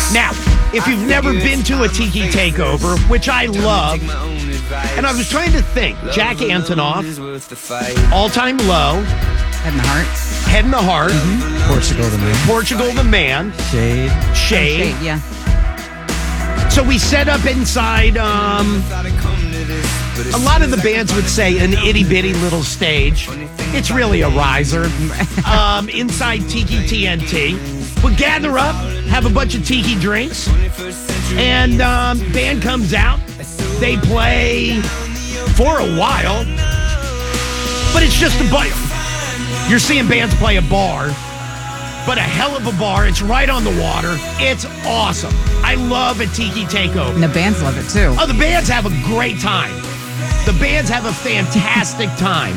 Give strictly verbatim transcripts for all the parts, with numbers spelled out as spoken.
Now, if you've never been to a Tiki Takeover, which I love, and I was trying to think, Jack Antonoff, All-Time Low, Head and the Heart. Head and the Heart. Mm-hmm. Portugal the Man. Portugal the Man. Shade. Shade. Oh, Shade, yeah. So we set up inside, um, a lot of the bands would say an itty-bitty little stage. It's really a riser. Um, inside Tiki T N T. We'll gather up, have a bunch of tiki drinks, and um, band comes out. They play for a while, but it's just a bunch. You're seeing bands play a bar, but a hell of a bar. It's right on the water. It's awesome. I love a Tiki Takeover. And the bands love it, too. Oh, the bands have a great time. The bands have a fantastic time.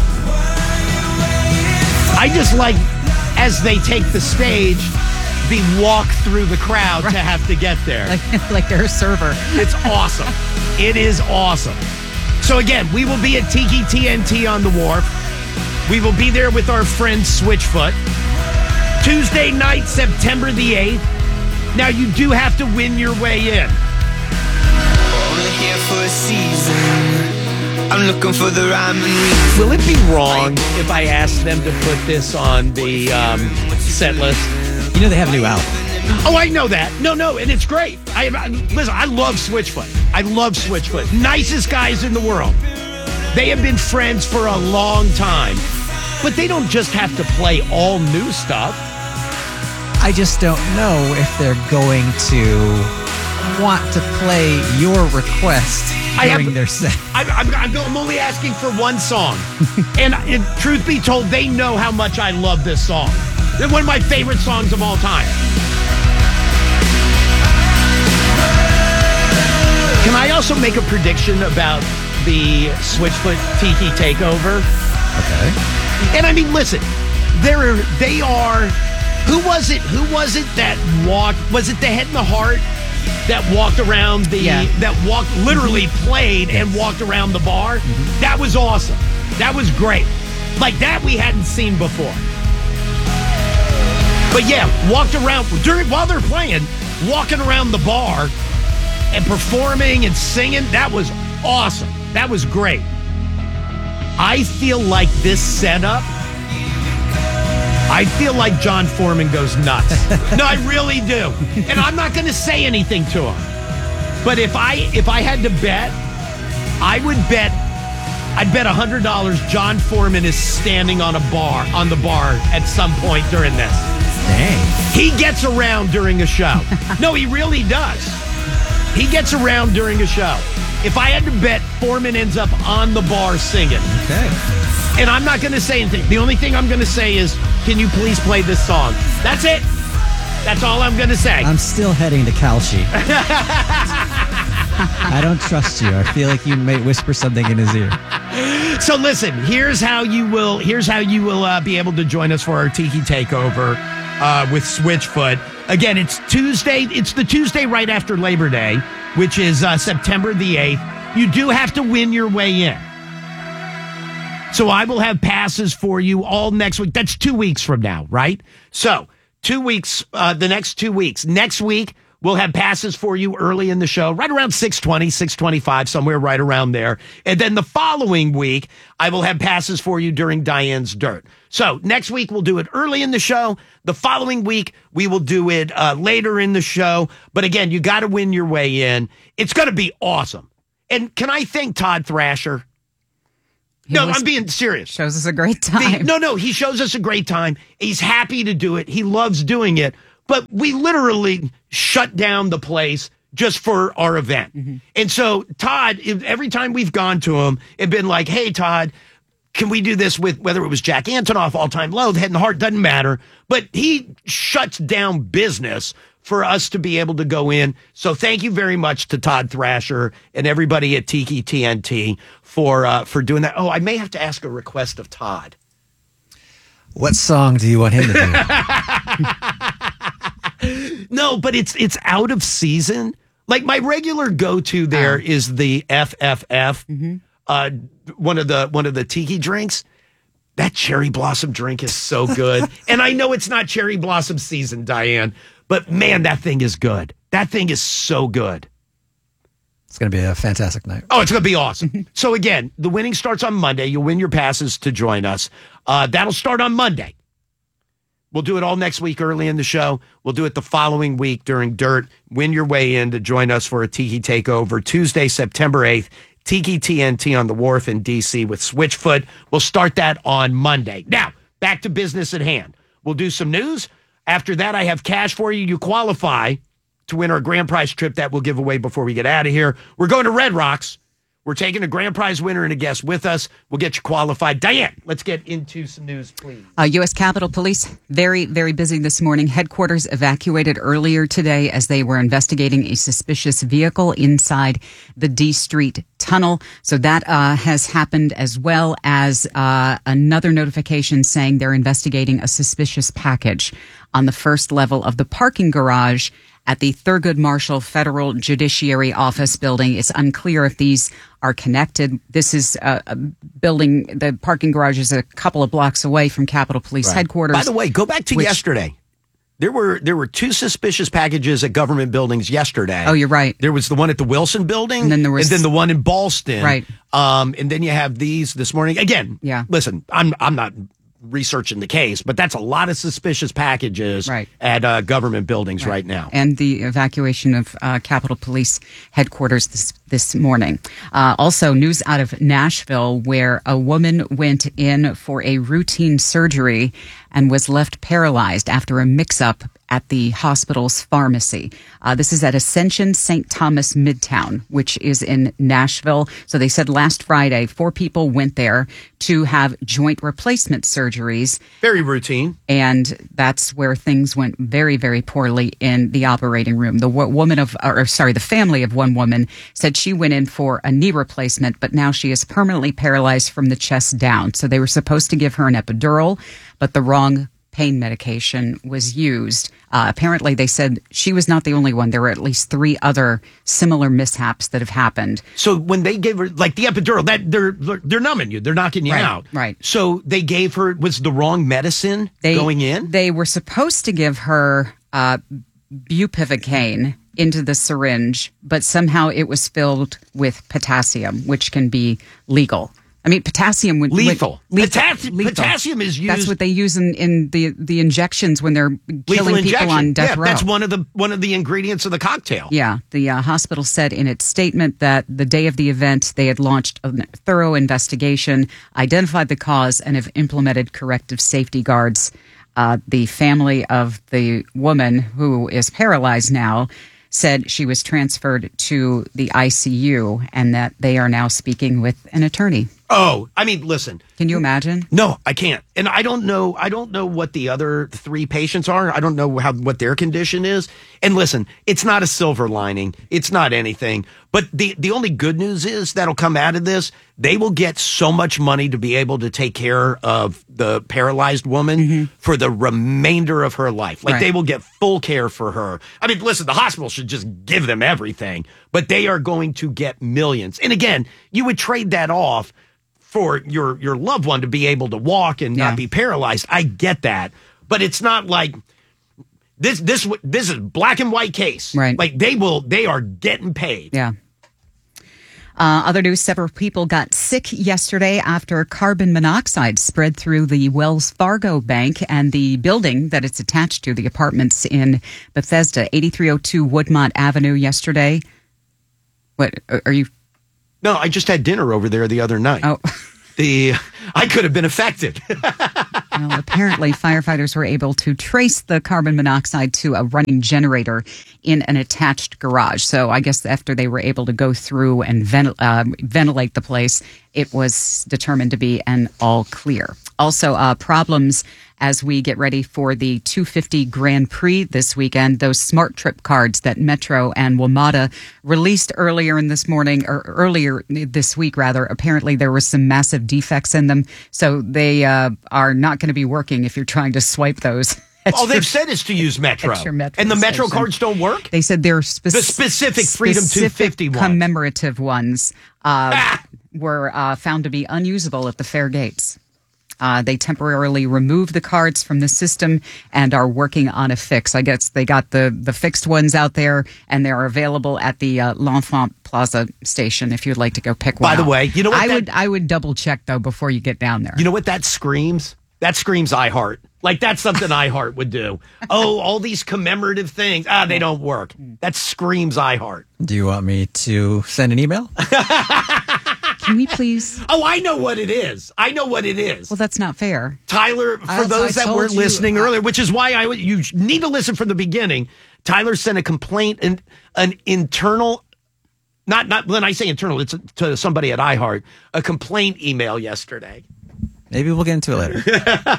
I just like, as they take the stage, the walk through the crowd right. to have to get there. Like, like they're a server. It's awesome. It is awesome. So again, we will be at Tiki T N T on the Wharf. We will be there with our friend Switchfoot. Tuesday night, September the eighth. Now, you do have to win your way in. Only here for a season. I'm looking for the rhyme and reason. Will it be wrong if I ask them to put this on the um, set list? You know they have a new album. Oh, I know that. No, no, and it's great. I, I listen. I love Switchfoot. I love Switchfoot. Nicest guys in the world. They have been friends for a long time, but they don't just have to play all new stuff. I just don't know if they're going to want to play your request during have, their set. I, I'm, I'm, I'm only asking for one song. and, and truth be told, they know how much I love this song. They're one of my favorite songs of all time. Can I also make a prediction about the Switchfoot Tiki Takeover? Okay. And I mean, listen, they're, they are... Who was it? Who was it that walked? Was it the Head and the Heart that walked around the? Yeah. That walked, literally played and walked around the bar. Mm-hmm. That was awesome. That was great. Like that we hadn't seen before. But yeah, walked around during while they're playing, walking around the bar and performing and singing. That was awesome. That was great. I feel like this setup. I feel like John Foreman goes nuts. No, I really do. And I'm not going to say anything to him. But if I if I had to bet, I would bet, I'd bet one hundred dollars John Foreman is standing on a bar, on the bar at some point during this. Dang. He gets around during a show. No, he really does. He gets around during a show. If I had to bet, Foreman ends up on the bar singing. Okay. And I'm not going to say anything. The only thing I'm going to say is, can you please play this song? That's it. That's all I'm going to say. I'm still heading to Kalshi. I don't trust you. I feel like you may whisper something in his ear. So listen, here's how you will. Here's how you will uh, be able to join us for our Tiki Takeover uh, with Switchfoot. Again, it's Tuesday. It's the Tuesday right after Labor Day, which is uh, September the eighth. You do have to win your way in. So I will have passes for you all next week. That's two weeks from now, right? So two weeks, uh, the next two weeks. Next week, we'll have passes for you early in the show, right around six twenty, six twenty-five, somewhere right around there. And then the following week, I will have passes for you during Diane's Dirt. So next week, we'll do it early in the show. The following week, we will do it uh, later in the show. But again, you got to win your way in. It's going to be awesome. And can I thank Todd Thrasher? He No, I'm being serious. Shows us a great time. The, no, no, he shows us a great time. He's happy to do it. He loves doing it. But we literally shut down the place just for our event. Mm-hmm. And so Todd, every time we've gone to him, it's been like, hey, Todd, can we do this with, whether it was Jack Antonoff, All-Time Low, Head and Heart, doesn't matter. But he shuts down business for us to be able to go in. So thank you very much to Todd Thrasher and everybody at Tiki T N T for uh, for doing that. Oh, I may have to ask a request of Todd. What song do you want him to do? No, but it's it's out of season. Like my regular go-to there oh. is the F F F, mm-hmm. uh, one of the one of the tiki drinks. That cherry blossom drink is so good. And I know it's not cherry blossom season, Diane, But man, that thing is good. That thing is so good. It's going to be a fantastic night. Oh, it's going to be awesome. So again, the winning starts on Monday. You'll win your passes to join us. Uh, that'll start on Monday. We'll do it all next week early in the show. We'll do it the following week during Dirt. Win your way in to join us for a Tiki Takeover Tuesday, September eighth. Tiki T N T on the Wharf in D C with Switchfoot. We'll start that on Monday. Now, back to business at hand. We'll do some news. After that, I have cash for you. You qualify to win our grand prize trip that we'll give away before we get out of here. We're going to Red Rocks. We're taking a grand prize winner and a guest with us. We'll get you qualified. Diane, let's get into some news, please. Uh, U S Capitol Police, very, very busy this morning. Headquarters evacuated earlier today as they were investigating a suspicious vehicle inside the D Street tunnel. So that uh, has happened, as well as uh, another notification saying they're investigating a suspicious package on the first level of the parking garage at the Thurgood Marshall Federal Judiciary Office building. It's unclear if these are connected. This is a, a building, the parking garage is a couple of blocks away from Capitol Police Right. headquarters. By the way, go back to which- yesterday. There were there were two suspicious packages at government buildings yesterday. Oh, you're right. There was the one at the Wilson building, And then there was- and then the one in Ballston. Right. Um, and then you have these this morning. Again, Yeah. listen, I'm I'm not researching the case, but that's a lot of suspicious packages Right. at uh, government buildings right, now. And the evacuation of uh, Capitol Police headquarters this, this morning. Uh, also, news out of Nashville, where a woman went in for a routine surgery and was left paralyzed after a mix-up at the hospital's pharmacy. Uh, this is at Ascension Saint Thomas Midtown, which is in Nashville. So they said last Friday, four people went there to have joint replacement surgeries. Very routine. And that's where things went very, very poorly in the operating room. The wo- woman of, or sorry, the family of one woman said she went in for a knee replacement, but now she is permanently paralyzed from the chest down. So they were supposed to give her an epidural, but the wrong pain medication was used. Uh, apparently, they said she was not the only one. There were at least three other similar mishaps that have happened. So when they gave her like the epidural, that they're they're numbing you, they're knocking you Right, out. right. So they gave her was the wrong medicine They, going in. They were supposed to give her uh, bupivacaine into the syringe, but somehow it was filled with potassium, which can be legal. I mean, potassium would Lethal. would- Potassi- potassium is That's used- what they use in, in the the injections when they're Lethal killing people injection. on death yeah, row. that's one of the one of the ingredients of the cocktail. Yeah, the uh, hospital said in its statement that the day of the event, they had launched a thorough investigation, identified the cause, and have implemented corrective safety guards. Uh, the family of the woman who is paralyzed now said she was transferred to the I C U and that they are now speaking with an attorney. Oh, I mean, listen. Can you imagine? No, I can't. And I don't know. I don't know what the other three patients are. I don't know how what their condition is. And listen, it's not a silver lining. It's not anything. But the the only good news is that'll come out of this. They will get so much money to be able to take care of the paralyzed woman mm-hmm. for the remainder of her life. Like Right. they will get full care for her. I mean, listen, the hospital should just give them everything, but they are going to get millions. And again, you would trade that off for your your loved one to be able to walk and Yeah. not be paralyzed. I get that, but it's not like this this this is black and white case. Right. Like they will they are getting paid. Yeah. Uh, other news, several people got sick yesterday after carbon monoxide spread through the Wells Fargo Bank and the building that it's attached to, the apartments in Bethesda, eighty-three oh two Woodmont Avenue yesterday. What, are you? No, I just had dinner over there the other night. Oh. The I could have been affected. Well, apparently, firefighters were able to trace the carbon monoxide to a running generator in an attached garage. So I guess after they were able to go through and ven- uh, ventilate the place, it was determined to be an all clear. Also, uh, problems as we get ready for the two fifty Grand Prix this weekend. Those Smart Trip cards that Metro and WMATA released earlier in this morning, or earlier this week, rather. Apparently, there were some massive defects in them, so they uh, are not going to be working if you're trying to swipe those. All they've said is to use Metro. At your Metro and the Metro station. cards don't work? They said they're spec- The specific Freedom specific two fifty ones. commemorative ones uh, Ah! were uh, found to be unusable at the fair gates. Uh, they temporarily removed the cards from the system and are working on a fix. I guess they got the, the fixed ones out there, and they're available at the uh, L'Enfant Plaza station if you'd like to go pick one By the out. way, you know what I that- would I would double check though before you get down there. You know what that screams? That screams iHeart. Like, that's something iHeart would do. Oh, all these commemorative things. Ah, they don't work. That screams iHeart. Do you want me to send an email? Can we please? Oh, I know what it is. I know what it is. Well, that's not fair. Tyler, for I- those I that told weren't you, listening I- earlier, which is why I would- you need to listen from the beginning. Tyler sent a complaint, and an internal, not not when I say internal, it's to somebody at iHeart, a complaint email yesterday, Maybe we'll get into it later.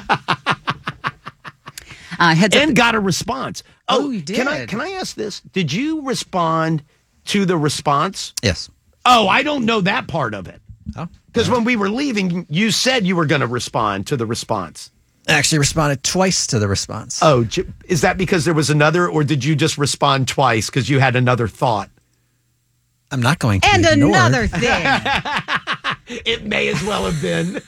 Uh, heads up. and got a response. Oh, Oh, you Can I did? can I ask this? Did you respond to the response? Yes. Oh, I don't know that part of it. Oh. Because when we were leaving, you said you were going to respond to the response. I actually responded twice to the response. Oh, j- is that because there was another, or did you just respond twice because you had another thought? I'm not going to And ignore. another thing. It may as well have been.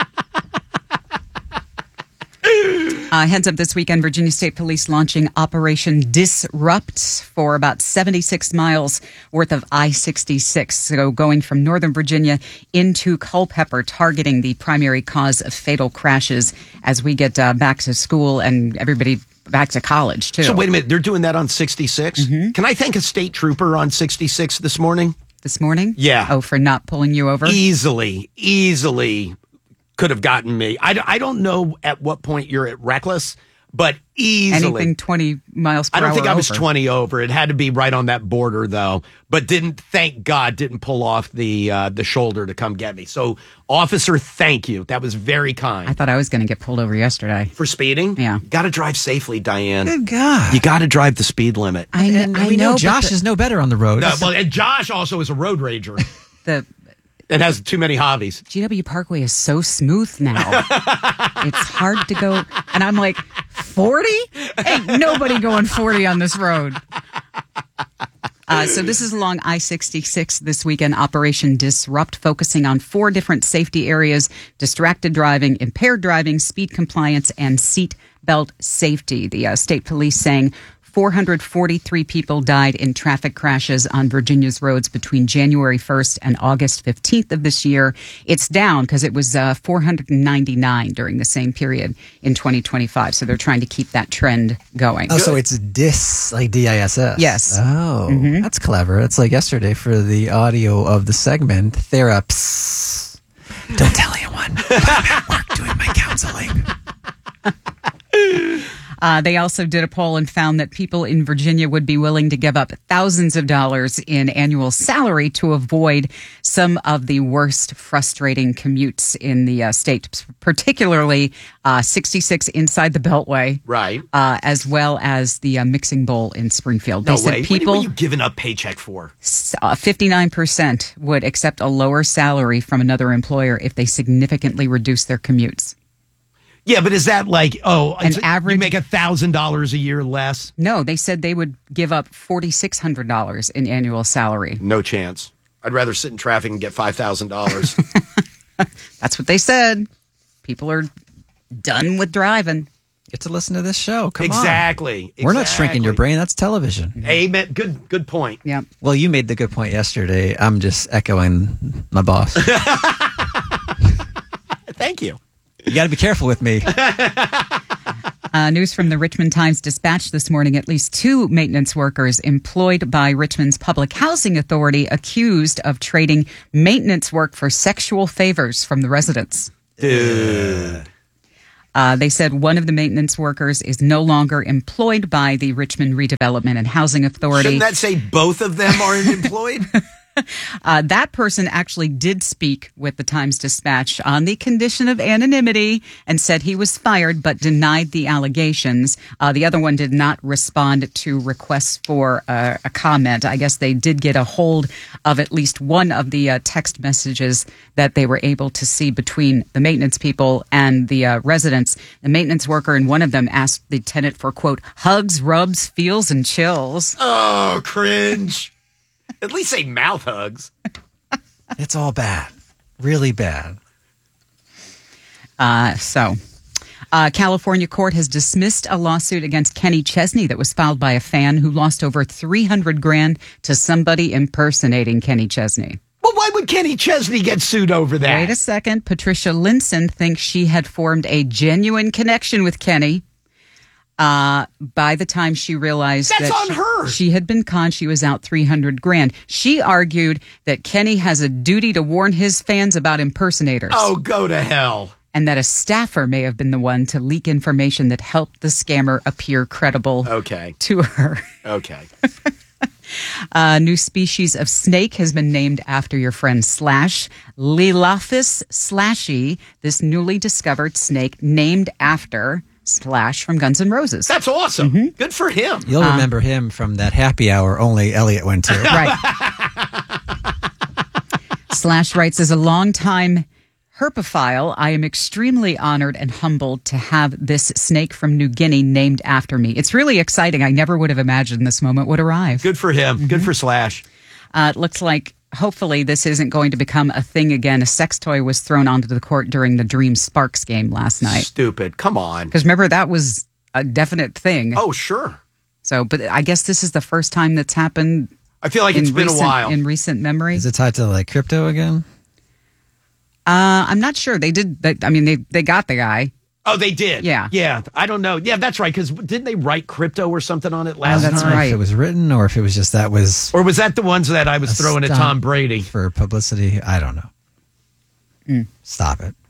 Uh, heads up this weekend, Virginia State Police launching Operation Disrupt for about seventy-six miles worth of I sixty-six. So going from Northern Virginia into Culpeper, targeting the primary cause of fatal crashes as we get uh, back to school and everybody back to college, too. So wait a minute, they're doing that on sixty-six? Mm-hmm. Can I thank a state trooper on sixty-six this morning? This morning? Yeah. Oh, for not pulling you over? Easily, easily could have gotten me. I, d- I don't know at what point you're at reckless, but easily. Anything twenty miles per I don't hour think I was over. twenty over. It had to be right on that border, though. But didn't, thank God, didn't pull off the uh, the shoulder to come get me. So, officer, thank you. That was very kind. I thought I was going to get pulled over yesterday. For speeding? Yeah. Got to drive safely, Diane. Good God. You got to drive the speed limit. I, and I we know, know, but Josh the- is no better on the road. Uh, well, and Josh also is a road rager the and has too many hobbies. G W Parkway is so smooth now. It's hard to go. And I'm like, forty? Ain't nobody going forty on this road. Uh, so this is along I sixty-six this weekend, Operation Disrupt, focusing on four different safety areas: distracted driving, impaired driving, speed compliance, and seat belt safety. The uh, state police saying four hundred forty-three people died in traffic crashes on Virginia's roads between January first and August fifteenth of this year. It's down because it was uh, four hundred ninety-nine during the same period in twenty twenty-five. So they're trying to keep that trend going. Oh, so it's dis, like D I S S. Yes. Oh, that's clever. It's like yesterday for the audio of the segment. Theraps. Don't tell anyone. But I'm at work doing my counseling. Uh, they also did a poll and found that people in Virginia would be willing to give up thousands of dollars in annual salary to avoid some of the worst frustrating commutes in the uh, state, particularly uh, sixty-six inside the Beltway, Right. uh, as well as the uh, Mixing Bowl in Springfield. They No said way. people, What are you giving up paycheck for? uh, fifty-nine percent would accept a lower salary from another employer if they significantly reduce their commutes. Yeah, but is that like, oh, An is it- average- you make a thousand dollars a year less? No, they said they would give up four thousand six hundred dollars in annual salary. No chance. I'd rather sit in traffic and get five thousand dollars. That's what they said. People are done with driving. Get to listen to this show. Come on. Exactly. We're not shrinking your Exactly. brain. That's television. Amen. Good. Good point. Yeah. Well, you made the good point yesterday. I'm just echoing my boss. Thank you. You got to be careful with me. Uh, news from the Richmond Times-Dispatch this morning. At least two maintenance workers employed by Richmond's Public Housing Authority accused of trading maintenance work for sexual favors from the residents. Dude. Uh, they said one of the maintenance workers is no longer employed by the Richmond Redevelopment and Housing Authority. Shouldn't that say both of them are unemployed? Uh, that person actually did speak with the Times-Dispatch on the condition of anonymity and said he was fired but denied the allegations. Uh, the other one did not respond to requests for uh, a comment. I guess they did get a hold of at least one of the uh, text messages that they were able to see between the maintenance people and the uh, residents. The maintenance worker in one of them asked the tenant for, quote, hugs, rubs, feels, and chills. Oh, cringe. At least say mouth hugs. It's all bad. Really bad. Uh, so, uh, California court has dismissed a lawsuit against Kenny Chesney that was filed by a fan who lost over three hundred grand to somebody impersonating Kenny Chesney. Well, why would Kenny Chesney get sued over that? Wait a second. Patricia Linson thinks she had formed a genuine connection with Kenny. Uh, by the time she realized That's that on she, her. she had been conned, she was out three hundred grand. She argued that Kenny has a duty to warn his fans about impersonators. Oh, go to hell. And that a staffer may have been the one to leak information that helped the scammer appear credible Okay. to her. Okay. A new species of snake has been named after your friend Slash. Lilophus slashy, this newly discovered snake named after Slash from Guns N' Roses. That's awesome. Mm-hmm. Good for him. You'll remember him from that happy hour only Elliot went to. Right. Slash writes, as a longtime herpophile, I am extremely honored and humbled to have this snake from New Guinea named after me. It's really exciting. I never would have imagined this moment would arrive. Good for him. Good for Slash. Uh, it looks like hopefully this isn't going to become a thing again. A sex toy was thrown onto the court during the Dream Sparks game last night. Stupid. Come on. Because remember, that was a definite thing. Oh, sure. So, but I guess this is the first time that's happened. I feel like in it's been recent, a while. in recent memory. Is it tied to like crypto again? Uh, I'm not sure. They did. They, I mean, they they got the guy. Oh, they did. Yeah. Yeah. I don't know. Yeah, that's right. Because didn't they write crypto or something on it last that's time? right. If it was written or if it was just that was Or was that the ones that I was a throwing at stunt Tom Brady? for publicity. I don't know. Mm. Stop it.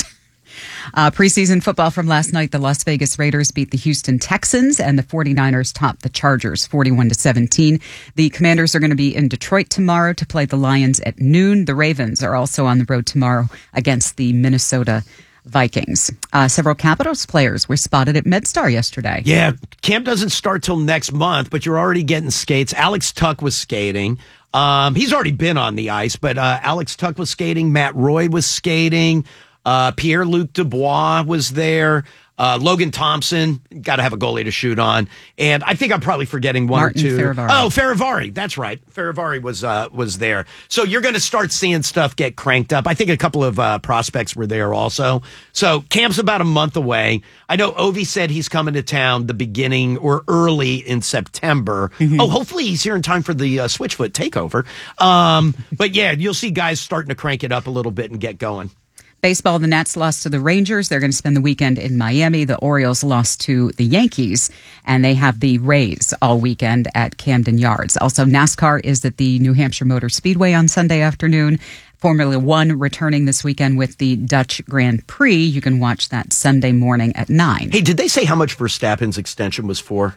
Uh, preseason football from last night, the Las Vegas Raiders beat the Houston Texans and the 49ers topped the Chargers forty-one to seventeen. The Commanders are going to be in Detroit tomorrow to play the Lions at noon. The Ravens are also on the road tomorrow against the Minnesota Vikings. Uh, several Capitals players were spotted at MedStar yesterday. Yeah. Camp doesn't start till next month, but you're already getting skates. Alex Tuck was skating. Um, he's already been on the ice, but uh, Alex Tuck was skating. Matt Roy was skating. Uh, Pierre-Luc Dubois was there. Uh, Logan Thompson, got to have a goalie to shoot on. And I think I'm probably forgetting one Martin or two. Farivari. Oh, Farivari. That's right. Farivari was uh, was there. So you're going to start seeing stuff get cranked up. I think a couple of uh, prospects were there also. So camp's about a month away. I know Ovi said he's coming to town the beginning or early in September. Mm-hmm. Oh, hopefully he's here in time for the uh, Switchfoot takeover. Um, but yeah, you'll see guys starting to crank it up a little bit and get going. Baseball, the Nats lost to the Rangers. They're going to spend the weekend in Miami. The Orioles lost to the Yankees, and they have the Rays all weekend at Camden Yards. Also, NASCAR is at the New Hampshire Motor Speedway on Sunday afternoon. Formula One returning this weekend with the Dutch Grand Prix. You can watch that Sunday morning at nine. Hey, did they say how much Verstappen's extension was for?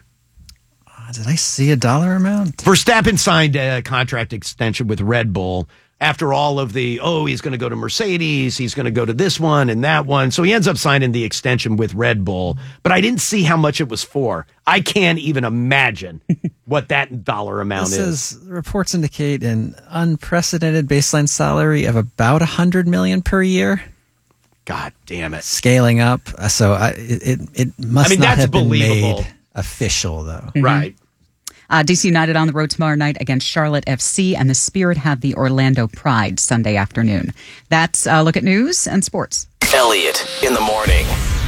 Uh, did I see a dollar amount? Verstappen signed a contract extension with Red Bull. After all of the, oh, he's going to go to Mercedes, he's going to go to this one and that one. So he ends up signing the extension with Red Bull. But I didn't see how much it was for. I can't even imagine what that dollar amount This is. Says reports indicate an unprecedented baseline salary of about one hundred million dollars per year. God damn it. Scaling up. Uh, So I, it, it, it must I mean, not that's have been believable. made official, though. Mm-hmm. Right. Uh, D C United on the road tomorrow night against Charlotte F C, and the Spirit have the Orlando Pride Sunday afternoon. That's a look at news and sports. Elliot in the morning.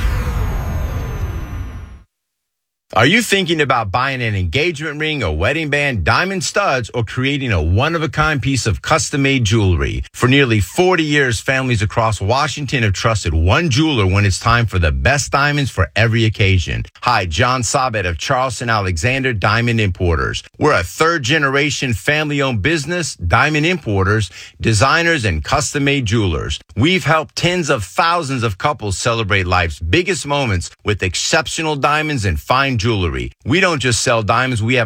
Are you thinking about buying an engagement ring, a wedding band, diamond studs, or creating a one-of-a-kind piece of custom-made jewelry? For nearly forty years, families across Washington have trusted one jeweler when it's time for the best diamonds for every occasion. Hi, John Sabet of Charleston Alexander Diamond Importers. We're a third-generation family-owned business, diamond importers, designers, and custom-made jewelers. We've helped tens of thousands of couples celebrate life's biggest moments with exceptional diamonds and fine jewelry. We don't just sell diamonds, we have